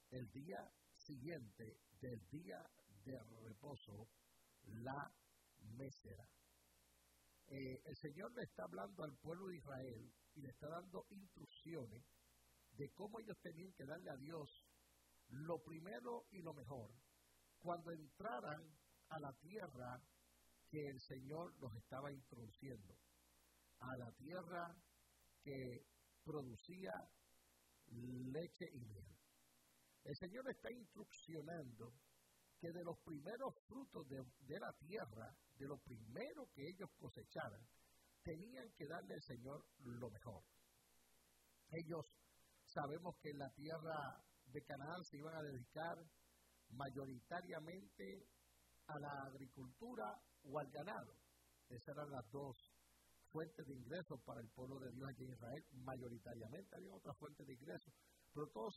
el día siguiente del día de reposo, la mesera. El Señor le está hablando al pueblo de Israel y le está dando instrucciones de cómo ellos tenían que darle a Dios lo primero y lo mejor cuando entraran a la tierra que el Señor los estaba introduciendo, a la tierra que producía leche y miel. El Señor está instruccionando que de los primeros frutos de la tierra, de lo primero que ellos cosecharan, tenían que darle al Señor lo mejor. Ellos sabemos que en la tierra de Canaán se iban a dedicar mayoritariamente a la agricultura o al ganado. Esas eran las dos fuentes de ingresos para el pueblo de Dios aquí en Israel. Mayoritariamente había otras fuentes de ingresos, pero todo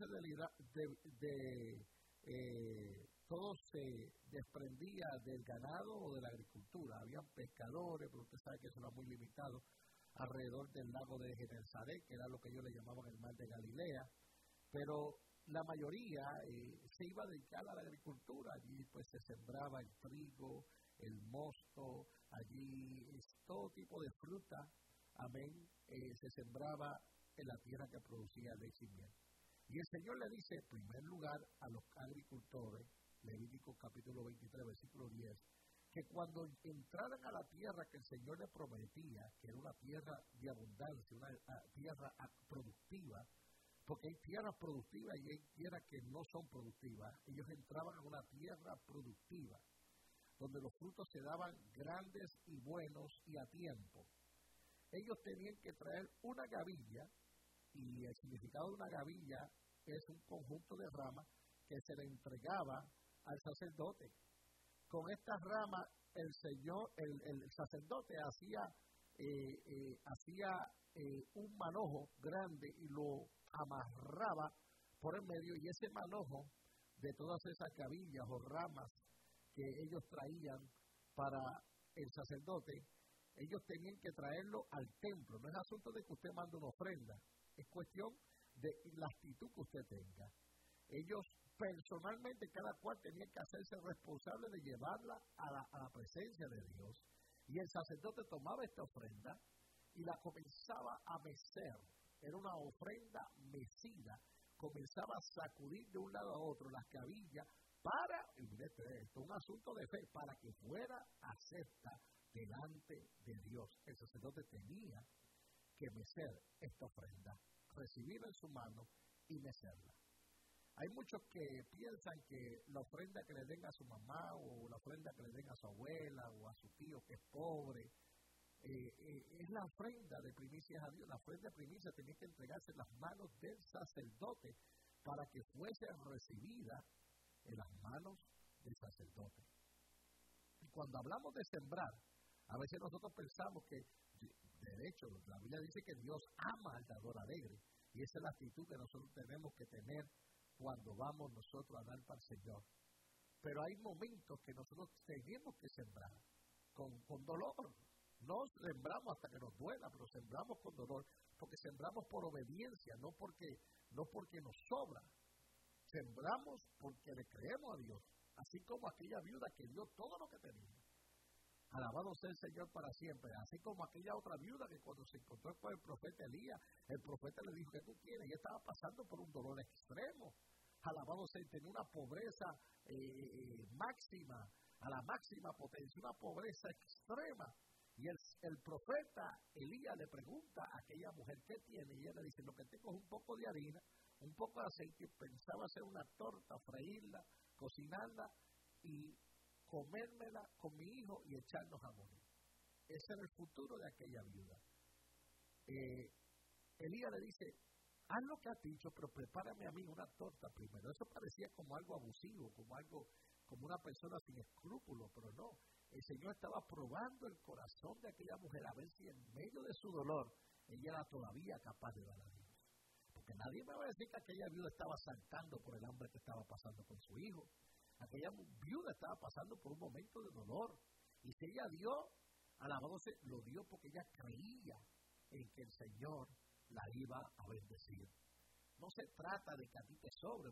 se desprendía del ganado o de la agricultura. Habían pescadores, pero usted sabe que eso era muy limitado alrededor del lago de Genesaret, que era lo que ellos le llamaban el mar de Galilea, pero la mayoría se iba a dedicar a la agricultura. Allí pues se sembraba el trigo, el mosto, allí todo tipo de fruta, amén, se sembraba en la tierra que producía leche y miel. Y el Señor le dice, en primer lugar, a los agricultores, Levítico capítulo 23, versículo 10, que cuando entraran a la tierra que el Señor les prometía, que era una tierra de abundancia, una tierra productiva, porque hay tierras productivas y hay tierras que no son productivas, ellos entraban a una tierra productiva, donde los frutos se daban grandes y buenos y a tiempo. Ellos tenían que traer una gavilla, y el significado de una gavilla es un conjunto de ramas que se le entregaba al sacerdote. Con estas ramas el sacerdote hacía un manojo grande y lo amarraba por el medio, y ese manojo de todas esas gavillas o ramas que ellos traían para el sacerdote, ellos tenían que traerlo al templo. No es asunto de que usted mande una ofrenda, es cuestión de la actitud que usted tenga. Ellos personalmente, cada cual tenía que hacerse responsable de llevarla a la presencia de Dios. Y el sacerdote tomaba esta ofrenda y la comenzaba a mecer. Era una ofrenda mecida. Comenzaba a sacudir de un lado a otro las gavillas y mire esto, un asunto de fe, para que fuera acepta delante de Dios. El sacerdote tenía que mecer esta ofrenda, recibirla en su mano y mecerla. Hay muchos que piensan que la ofrenda que le den a su mamá o la ofrenda que le den a su abuela o a su tío que es pobre, es la ofrenda de primicias a Dios. La ofrenda de primicias tenía que entregarse en las manos del sacerdote para que fuese recibida en las manos del sacerdote. Y cuando hablamos de sembrar, a veces nosotros pensamos que, de hecho, la Biblia dice que Dios ama al dador alegre, y esa es la actitud que nosotros tenemos que tener cuando vamos nosotros a dar para el Señor. Pero hay momentos que nosotros tenemos que sembrar con dolor. No sembramos hasta que nos duela, pero sembramos con dolor, porque sembramos por obediencia, no porque nos sobra. Sembramos porque le creemos a Dios, así como aquella viuda que dio todo lo que tenía. Alabado sea el Señor para siempre. Así como aquella otra viuda que cuando se encontró con el profeta Elías, el profeta le dijo, ¿qué tú quieres? Ella estaba pasando por un dolor extremo. Alabado sea, tenía una pobreza máxima, a la máxima potencia, una pobreza extrema. Y el profeta Elías le pregunta a aquella mujer, ¿qué tiene? Y ella le dice, lo que tengo es un poco de harina, un poco de aceite. Pensaba hacer una torta, freírla, cocinarla y comérmela con mi hijo y echarnos a morir. Ese era el futuro de aquella viuda. Elías le dice, haz lo que has dicho, pero prepárame a mí una torta primero. Eso parecía como algo abusivo, como una persona sin escrúpulos, pero no. El Señor estaba probando el corazón de aquella mujer a ver si en medio de su dolor ella era todavía capaz de dar a Dios. Porque nadie me va a decir que aquella viuda estaba saltando por el hambre que estaba pasando con su hijo. Aquella viuda estaba pasando por un momento de dolor. Y si ella dio, alabado sea, lo dio porque ella creía en que el Señor la iba a bendecir. No se trata de que a ti te sobre,